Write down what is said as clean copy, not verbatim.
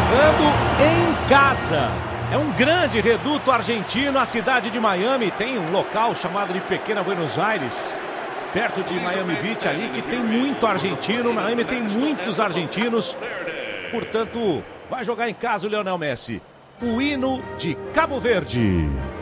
jogando em casa. É um grande reduto argentino, a cidade de Miami. Tem um local chamado de Pequena Buenos Aires, perto de Miami Beach ali, que tem muito argentino. Miami tem muitos argentinos. Portanto, vai jogar em casa o Lionel Messi. O hino de Cabo Verde.